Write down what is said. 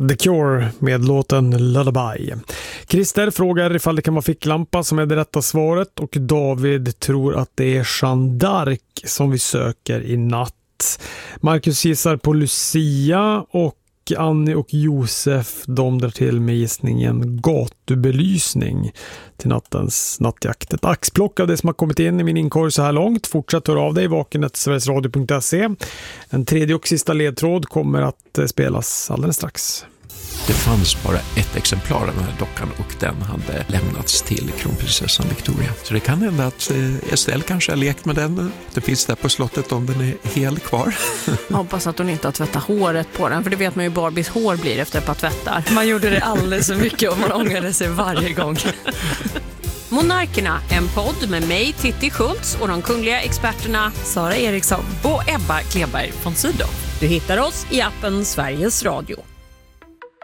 The Cure med låten Lullaby. Christer frågar ifall det kan vara ficklampa som är det rätta svaret, och David tror att det är Jeanne d'Arc som vi söker i natt. Marcus gissar på Lucia, och Annie och Josef, de drar till med gissningen gatubelysning till nattens nattjakt. Ett axplock av det som har kommit in i min inkorg så här långt. Fortsätt höra av dig, vaken@sverigesradio.se. En tredje och sista ledtråd kommer att spelas alldeles strax. Det fanns bara ett exemplar av den här dockan, och den hade lämnats till kronprinsessan Victoria. Så det kan hända att Estelle kanske har lekt med den. Det finns där på slottet om den är helt kvar. Jag hoppas att hon inte har tvättat håret på den, för det vet man ju Barbies hår blir efter ett par tvättar. Man gjorde det alldeles så mycket och man ångrade sig varje gång. Monarkerna, en podd med mig, Titti Schultz, och de kungliga experterna Sara Eriksson och Ebba Kleberg von Sydow. Du hittar oss i appen Sveriges Radio.